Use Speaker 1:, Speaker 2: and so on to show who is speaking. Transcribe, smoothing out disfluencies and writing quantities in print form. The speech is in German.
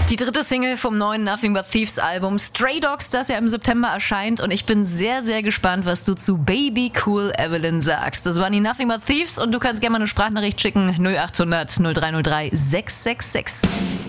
Speaker 1: Die dritte Single vom neuen Nothing But Thieves Album Stray Dogs, das ja im September erscheint. Und ich bin sehr, sehr gespannt, was du zu Baby Cool Evelyn sagst. Das waren die Nothing But Thieves und du kannst gerne mal eine Sprachnachricht schicken. 0800 0303 666.